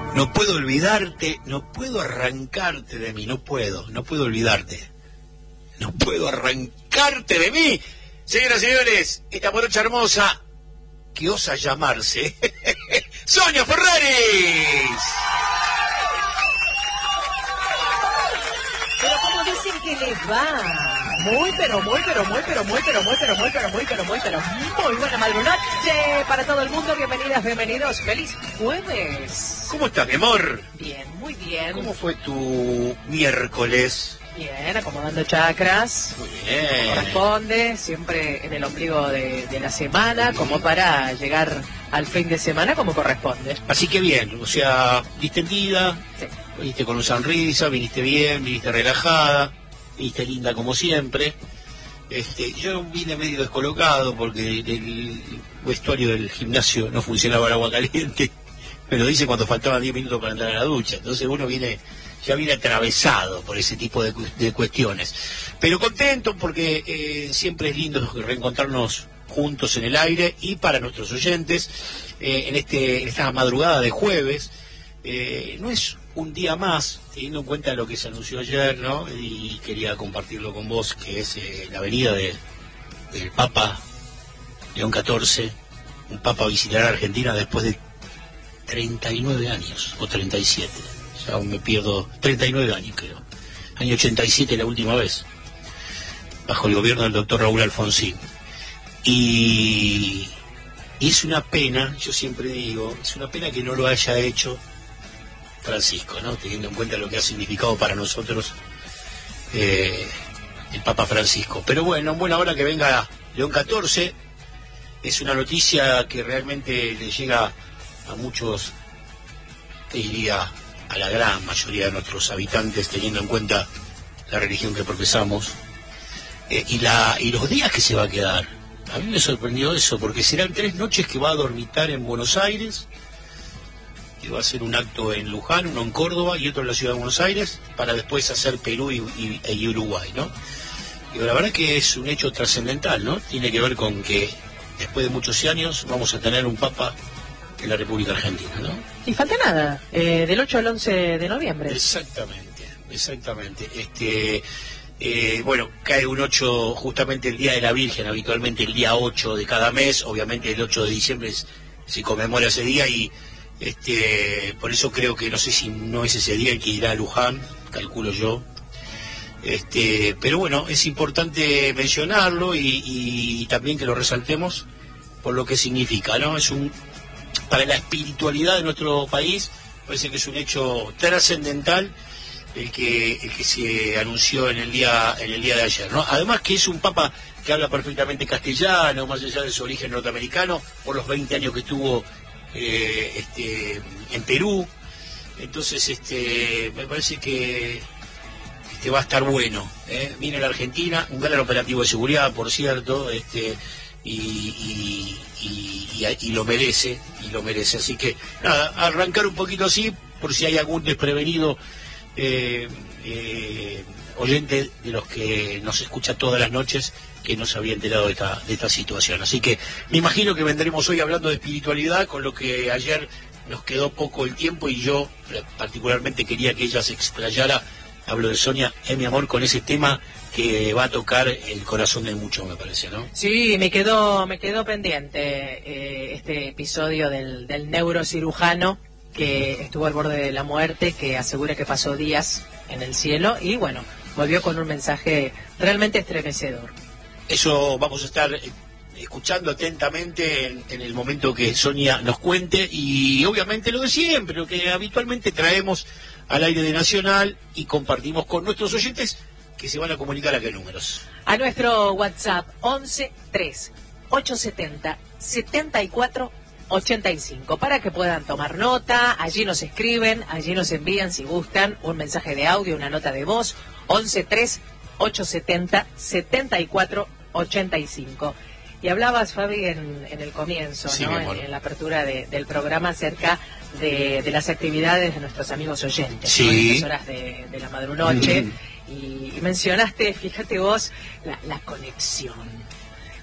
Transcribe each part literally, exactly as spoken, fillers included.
No puedo olvidarte, no puedo arrancarte de mí, no puedo, no puedo olvidarte. No puedo arrancarte de mí. Señoras y señores, esta morocha hermosa que osa llamarse Sonia Ferraris. Pero ¿cómo dicen que les va? Muy, pero muy, pero muy, pero muy, pero muy, pero muy, pero muy, pero muy, pero muy buena madrugada para todo el mundo. Bienvenidas, bienvenidos. Feliz jueves. ¿Cómo estás, mi amor? Bien, muy bien. ¿Cómo fue tu miércoles? Bien, acomodando chakras. Muy bien. Corresponde, siempre en el ombligo de, de la semana, como para llegar al fin de semana como corresponde. Así que bien, o sea, distendida, sí. Viniste con una sonrisa, viniste bien, viniste relajada, viniste linda como siempre. Este, yo vine medio descolocado porque el vestuario del gimnasio no funcionaba el agua caliente. Me lo dice cuando faltaban diez minutos para entrar a la ducha. Entonces uno viene, ya viene atravesado por ese tipo de, de cuestiones. Pero contento porque eh, siempre es lindo reencontrarnos juntos en el aire y para nuestros oyentes eh, en, este, en esta madrugada de jueves. Eh, no es un día más, teniendo en cuenta lo que se anunció ayer, ¿no? Y quería compartirlo con vos, que es eh, la venida de, del Papa León catorce. Un Papa visitará a Argentina después de treinta y nueve años, o treinta y siete, ya me pierdo, treinta y nueve años creo, año ochenta y siete la última vez, bajo el gobierno del doctor Raúl Alfonsín. Y, y es una pena, yo siempre digo, es una pena que no lo haya hecho Francisco, ¿no? Teniendo en cuenta lo que ha significado para nosotros eh, el Papa Francisco. Pero bueno, en buena hora que venga León catorce, es una noticia que realmente le llega a muchos, te diría, a la gran mayoría de nuestros habitantes, teniendo en cuenta la religión que profesamos, eh, y, la, y los días que se va a quedar. A mí me sorprendió eso, porque serán tres noches que va a dormitar en Buenos Aires, que va a hacer un acto en Luján, uno en Córdoba y otro en la ciudad de Buenos Aires, para después hacer Perú y, y, y Uruguay, ¿no? Y la verdad que es un hecho trascendental, ¿no? Tiene que ver con que después de muchos años vamos a tener un Papa en la República Argentina, ¿no? Y falta nada, eh, del ocho al once de noviembre. Exactamente, exactamente. Este, eh, bueno, cae un ocho, justamente el Día de la Virgen, habitualmente el día ocho de cada mes, obviamente el ocho de diciembre es, se conmemora ese día y este, por eso creo que no sé si no es ese día el que irá a Luján, calculo yo. Este, pero bueno, es importante mencionarlo y, y, y también que lo resaltemos por lo que significa, ¿no? Es un, para la espiritualidad de nuestro país, parece que es un hecho trascendental el que, el que se anunció en el día, en el día de ayer, ¿no? Además que es un papa que habla perfectamente castellano, más allá de su origen norteamericano, por los veinte años que estuvo eh, este, en Perú. Entonces, este, me parece que este, va a estar bueno, ¿eh? Viene a la Argentina, un gran operativo de seguridad, por cierto, este, y, y, y, y, y lo merece, y lo merece. Así que, nada, arrancar un poquito así, por si hay algún desprevenido eh, eh, oyente de los que nos escucha todas las noches que no se había enterado de esta, de esta situación. Así que me imagino que vendremos hoy hablando de espiritualidad, con lo que ayer nos quedó poco el tiempo y yo particularmente quería que ella se explayara. Hablo de Sonia, eh, mi amor, con ese tema que va a tocar el corazón de muchos, me parece, ¿no? Sí, me quedó, me quedó pendiente eh, este episodio del, del neurocirujano que estuvo al borde de la muerte, que asegura que pasó días en el cielo y bueno, volvió con un mensaje realmente estremecedor. Eso vamos a estar escuchando atentamente en, en el momento que Sonia nos cuente y obviamente lo de siempre, lo que habitualmente traemos al aire de Nacional y compartimos con nuestros oyentes que se van a comunicar a qué números. A nuestro WhatsApp once tres ochocientos setenta setenta y cuatro ochenta y cinco para que puedan tomar nota. Allí nos escriben, allí nos envían si gustan un mensaje de audio, una nota de voz. once tres ochocientos setenta setenta y cuatro ochenta y cinco. Y hablabas, Fabi, en, en el comienzo, sí, ¿no? en, en la apertura de, del programa acerca de, de las actividades de nuestros amigos oyentes, sí. ¿no? En estas horas de, de la madrunoche. Mm. Y, y mencionaste, fíjate vos, la, la conexión.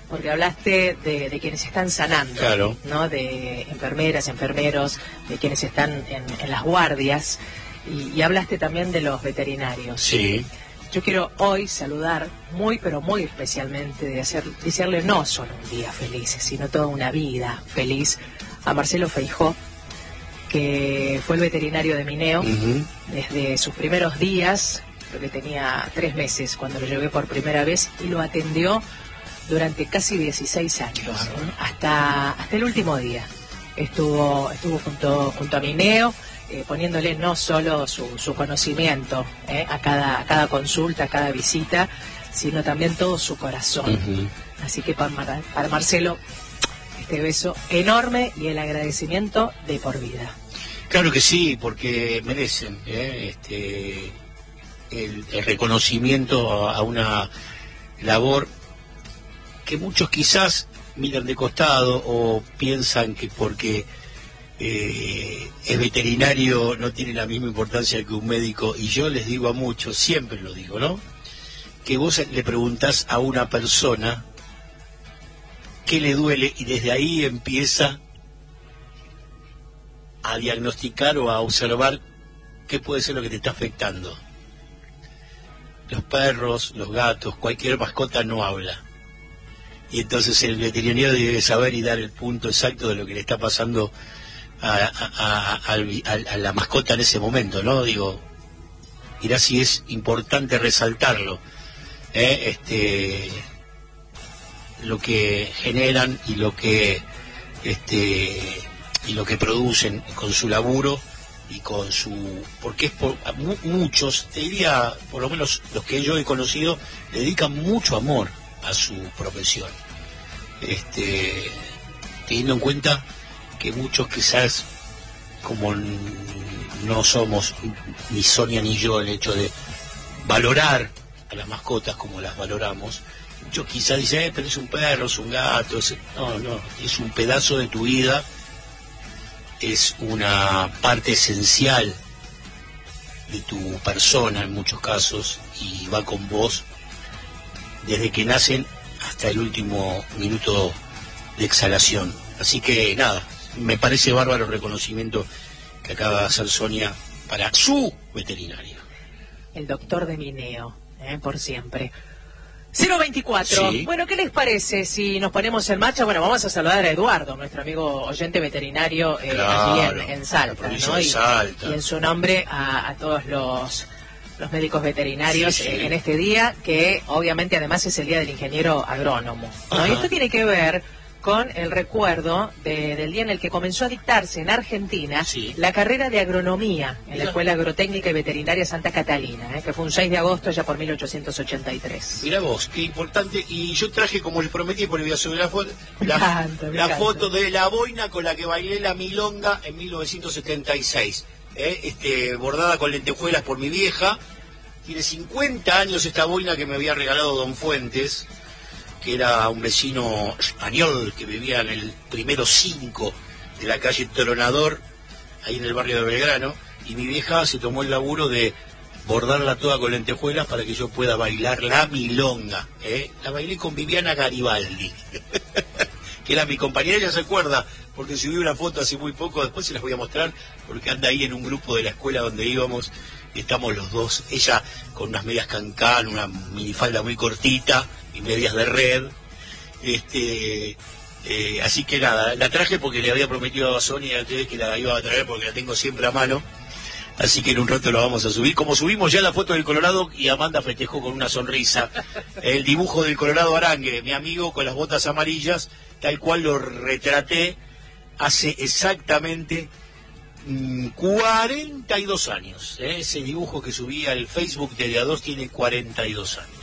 porque hablaste de, de quienes están sanando, claro, ¿no? De enfermeras, enfermeros, de quienes están en, en las guardias, y, y hablaste también de los veterinarios. Sí. Yo quiero hoy saludar muy, pero muy especialmente, de hacer, desearle no solo un día feliz, sino toda una vida feliz a Marcelo Feijó, que fue el veterinario de Mineo, uh-huh, desde sus primeros días, creo que tenía tres meses cuando lo llevé por primera vez, y lo atendió durante casi dieciséis años, claro, ¿eh? hasta hasta el último día. Estuvo estuvo junto junto a Mineo, eh, poniéndole no solo su, su conocimiento eh, a cada a cada consulta, a cada visita, sino también todo su corazón. Uh-huh. Así que para, Mar, para Marcelo, este beso enorme y el agradecimiento de por vida. Claro que sí, porque merecen ¿eh? este el, el reconocimiento a, a una labor que muchos quizás miran de costado o piensan que porque eh, es veterinario no tiene la misma importancia que un médico, y yo les digo a muchos, siempre lo digo, ¿no? Que vos le preguntás a una persona qué le duele y desde ahí empieza a diagnosticar o a observar qué puede ser lo que te está afectando. Los perros, los gatos, cualquier mascota no habla. Y entonces el veterinario debe saber y dar el punto exacto de lo que le está pasando a, a, a, a, a la mascota en ese momento, ¿no? Digo, mirá si es importante resaltarlo, ¿eh? Este, lo que generan y lo que, este, y lo que producen con su laburo y con su, porque es por muchos, te diría, por lo menos los que yo he conocido, le dedican mucho amor a su profesión, este, teniendo en cuenta que muchos quizás, como no somos ni Sonia ni yo el hecho de valorar a las mascotas como las valoramos, muchos quizás dicen, eh, pero es un perro, es un gato, es... no, no, es un pedazo de tu vida, es una parte esencial de tu persona en muchos casos, y va con vos desde que nacen hasta el último minuto de exhalación. Así que nada, me parece bárbaro el reconocimiento que acaba de hacer Sonia para su veterinario. El doctor de Mineo, ¿eh? Por siempre. cero veinticuatro. Sí. Bueno, ¿qué les parece si nos ponemos en marcha? Bueno, vamos a saludar a Eduardo, nuestro amigo oyente veterinario eh, claro, allí en, en Salta, ¿no? De y, Salta. y en su nombre a, a todos los... los médicos veterinarios sí, sí. en este día, que obviamente además es el Día del Ingeniero Agrónomo, ¿no? Y esto tiene que ver con el recuerdo de, del día en el que comenzó a dictarse en Argentina sí. la carrera de agronomía en Mira. la Escuela Agrotécnica y Veterinaria Santa Catalina, ¿eh? que fue un seis de agosto ya por mil ochocientos ochenta y tres. Mirá vos, qué importante. Y yo traje, como les prometí, por el video sobre la foto, la, encanta, la foto de la boina con la que bailé la milonga en mil novecientos setenta y seis. Eh, este, bordada con lentejuelas por mi vieja. Tiene cincuenta años esta boina que me había regalado Don Fuentes, que era un vecino español que vivía en el primero cinco de la calle Tronador, ahí en el barrio de Belgrano, y mi vieja se tomó el laburo de bordarla toda con lentejuelas para que yo pueda bailar la milonga. ¿eh? La bailé con Viviana Garibaldi, que era mi compañera, ella se acuerda, porque subí una foto hace muy poco, después se las voy a mostrar, porque anda ahí en un grupo de la escuela donde íbamos, y estamos los dos, ella con unas medias cancán, una minifalda muy cortita, y medias de red, este, eh, así que nada, la traje porque le había prometido a Sonia que la iba a traer porque la tengo siempre a mano, así que en un rato la vamos a subir, como subimos ya la foto del Colorado y Amanda festejó con una sonrisa, el dibujo del Colorado Arangue, mi amigo con las botas amarillas, tal cual lo retraté hace exactamente mmm, cuarenta y dos años, ¿eh? Ese dibujo que subí al Facebook de D A dos tiene cuarenta y dos años.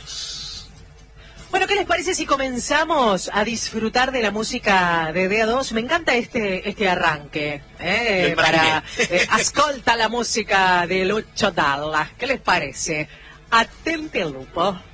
Bueno, ¿qué les parece si comenzamos a disfrutar de la música de D A dos? Me encanta este este arranque, ¿eh? Para eh, ascolta la música de Lucio Dalla. ¿Qué les parece? Attenti al lupo.